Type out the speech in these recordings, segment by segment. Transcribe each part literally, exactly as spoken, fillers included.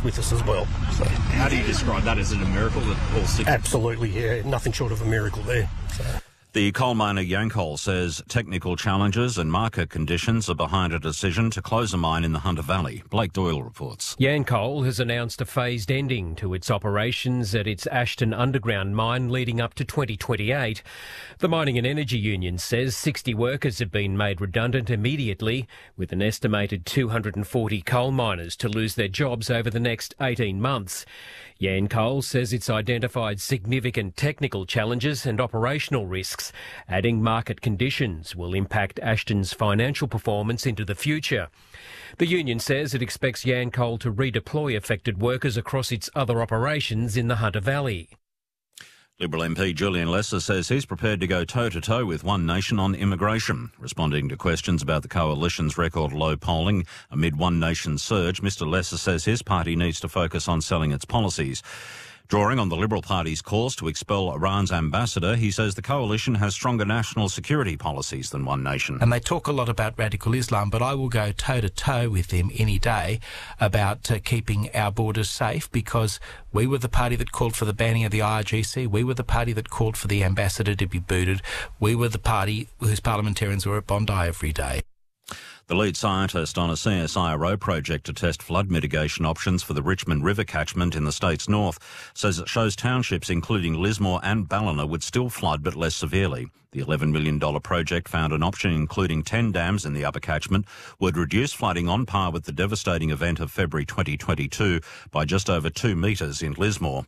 with us as well. So, how do you describe that? Is it a miracle that all six? Absolutely, yeah. Nothing short of a miracle there. So. The coal miner Yancoal says technical challenges and market conditions are behind a decision to close a mine in the Hunter Valley. Blake Doyle reports. Yancoal has announced a phased ending to its operations at its Ashton underground mine leading up to twenty twenty-eight. The Mining and Energy Union says sixty workers have been made redundant immediately, with an estimated two hundred forty coal miners to lose their jobs over the next eighteen months. Yancoal says it's identified significant technical challenges and operational risks, adding market conditions will impact Ashton's financial performance into the future. The union says it expects Yancoal to redeploy affected workers across its other operations in the Hunter Valley. Liberal M P Julian Lesser says he's prepared to go toe-to-toe with One Nation on immigration. Responding to questions about the coalition's record low polling amid One Nation's surge, Mr Lesser says his party needs to focus on selling its policies. Drawing on the Liberal Party's course to expel Iran's ambassador, he says the coalition has stronger national security policies than One Nation. And they talk a lot about radical Islam, but I will go toe-to-toe with them any day about uh, keeping our borders safe, because we were the party that called for the banning of the I R G C. We were the party that called for the ambassador to be booted. We were the party whose parliamentarians were at Bondi every day. The lead scientist on a C S I R O project to test flood mitigation options for the Richmond River catchment in the state's north says it shows townships including Lismore and Ballina would still flood but less severely. The eleven million dollars project found an option including ten dams in the upper catchment would reduce flooding on par with the devastating event of February twenty twenty-two by just over two metres in Lismore.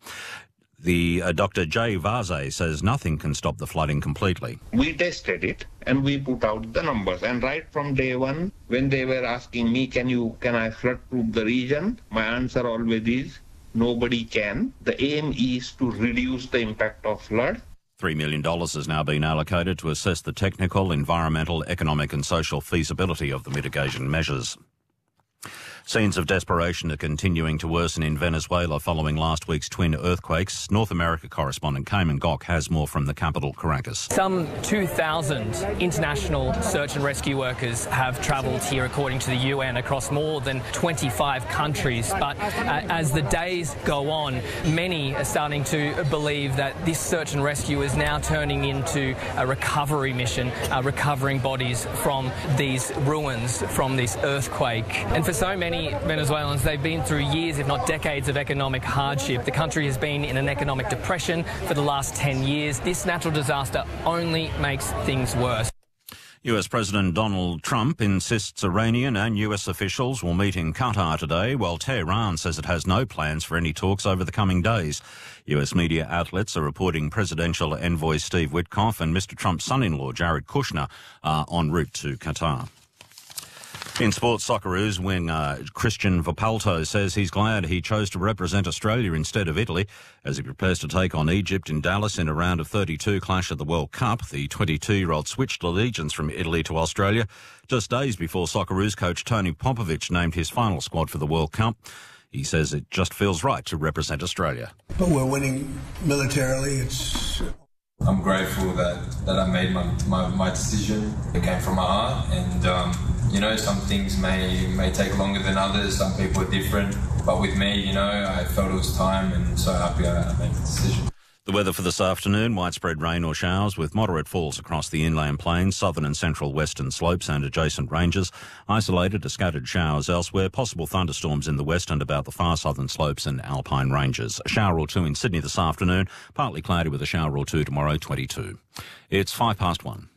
The uh, Doctor Jay Vase says nothing can stop the flooding completely. We tested it and we put out the numbers. And right from day one, when they were asking me, can you, can I flood-proof the region? My answer always is, nobody can. The aim is to reduce the impact of flood. Three million dollars has now been allocated to assess the technical, environmental, economic and social feasibility of the mitigation measures. Scenes of desperation are continuing to worsen in Venezuela following last week's twin earthquakes. North America correspondent Cayman Gok has more from the capital, Caracas. Some two thousand international search and rescue workers have travelled here, according to the U N, across more than twenty-five countries. But uh, as the days go on, many are starting to believe that this search and rescue is now turning into a recovery mission, uh, recovering bodies from these ruins, from this earthquake. And for so many Venezuelans, they've been through years, if not decades, of economic hardship. The country has been in an economic depression for the last ten years. This natural disaster only makes things worse. U S President Donald Trump insists Iranian and U S officials will meet in Qatar today, while Tehran says it has no plans for any talks over the coming days. U S media outlets are reporting presidential envoy Steve Witkoff and Mister Trump's son-in-law Jared Kushner are en route to Qatar. In sports, Socceroos wing uh, Christian Vopalto says he's glad he chose to represent Australia instead of Italy as he prepares to take on Egypt in Dallas in a round of thirty-two clash at the World Cup. The twenty-two-year-old switched allegiance from Italy to Australia just days before Socceroos coach Tony Popovic named his final squad for the World Cup. He says it just feels right to represent Australia. But we're winning militarily. It's... I'm grateful that, that I made my, my, my decision. It came from my heart, and um, you know, some things may may take longer than others. Some people are different, but with me, you know, I felt it was time, and so happy I made the decision. The weather for this afternoon, widespread rain or showers with moderate falls across the inland plains, southern and central western slopes and adjacent ranges. Isolated to scattered showers elsewhere, possible thunderstorms in the west and about the far southern slopes and alpine ranges. A shower or two in Sydney this afternoon, partly cloudy with a shower or two tomorrow, twenty-two. It's five past one.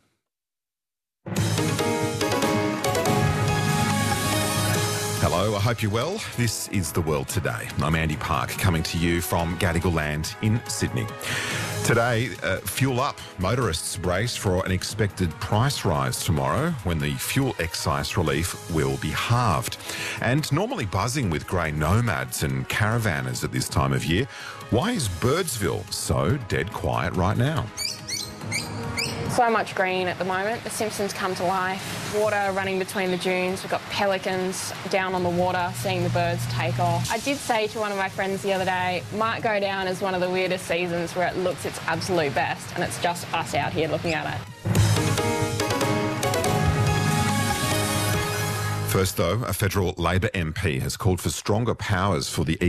Hello, I hope you're well. This is The World Today. I'm Andy Park, coming to you from Gadigal Land in Sydney. Today, uh, fuel up. Motorists brace for an expected price rise tomorrow when the fuel excise relief will be halved. And normally buzzing with grey nomads and caravanners at this time of year, why is Birdsville so dead quiet right now? So much green at the moment. The Simpsons come to life. Water running between the dunes. We've got pelicans down on the water, seeing the birds take off. I did say to one of my friends the other day, might go down as one of the weirdest seasons where it looks its absolute best, and it's just us out here looking at it. First, though, a federal Labor M P has called for stronger powers for the